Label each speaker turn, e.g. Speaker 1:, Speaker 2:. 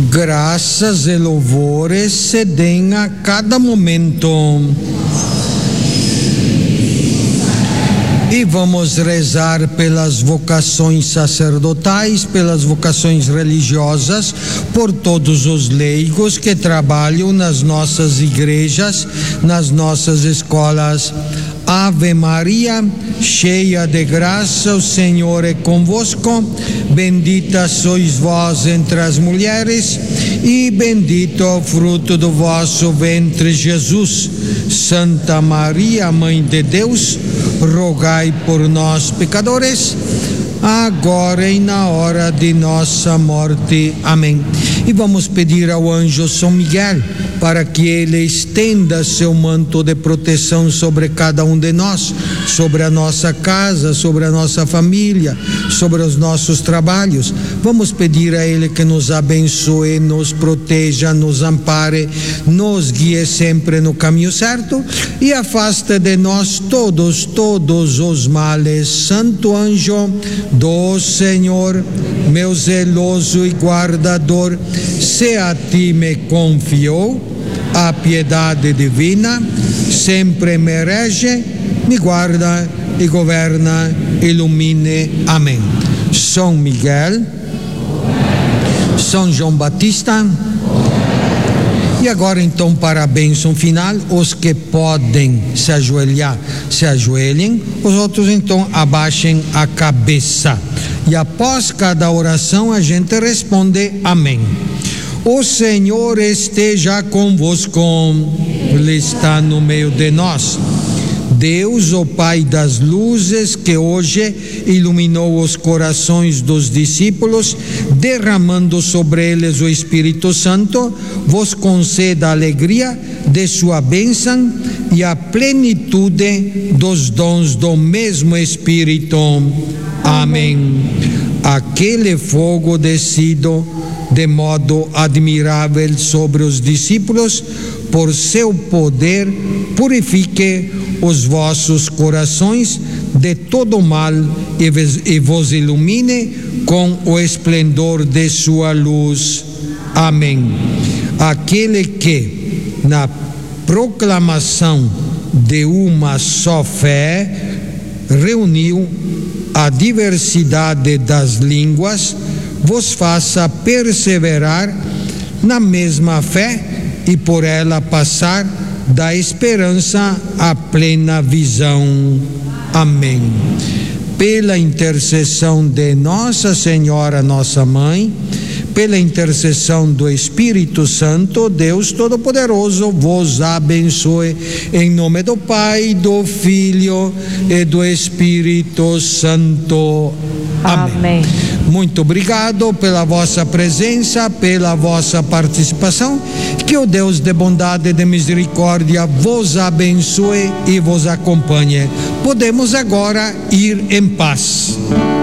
Speaker 1: Graças e louvores se deem a cada momento. E vamos rezar pelas vocações sacerdotais, pelas vocações religiosas, por todos os leigos que trabalham nas nossas igrejas, nas nossas escolas. Ave Maria, cheia de graça, o Senhor é convosco. Bendita sois vós entre as mulheres, e bendito é o fruto do vosso ventre, Jesus. Santa Maria, Mãe de Deus, rogai por nós, pecadores, agora e na hora de nossa morte. Amém. E vamos pedir ao anjo São Miguel para que ele estenda seu manto de proteção sobre cada um de nós, sobre a nossa casa, sobre a nossa família, sobre os nossos trabalhos. Vamos pedir a ele que nos abençoe, nos proteja, nos ampare, nos guie sempre no caminho certo e afaste de nós todos os males. Santo anjo do Senhor, meu zeloso e guardador, se a ti me confiou a piedade divina, sempre me rege, me guarda e governa, ilumine. Amém. São Miguel, São João Batista. E agora então, para a bênção final, os que podem se ajoelhar, se ajoelhem, os outros então abaixem a cabeça. E após cada oração a gente responde amém. O Senhor esteja convosco, Ele está no meio de nós. Deus, o Pai das luzes, que hoje iluminou os corações dos discípulos, derramando sobre eles o Espírito Santo, vos conceda a alegria de sua bênção e a plenitude dos dons do mesmo Espírito. Amém. Aquele fogo descido de modo admirável sobre os discípulos, por seu poder, purifique os vossos corações de todo mal e vos ilumine com o esplendor de sua luz. Amém. Aquele que, na proclamação de uma só fé, reuniu a diversidade das línguas, vos faça perseverar na mesma fé e por ela passar da esperança à plena visão. Amém. Pela intercessão de Nossa Senhora, nossa Mãe, pela intercessão do Espírito Santo, Deus Todo-Poderoso vos abençoe, em nome do Pai, do Filho e do Espírito Santo. Amém. Muito obrigado pela vossa presença, pela vossa participação. Que o Deus de bondade e de misericórdia vos abençoe e vos acompanhe. Podemos agora ir em paz.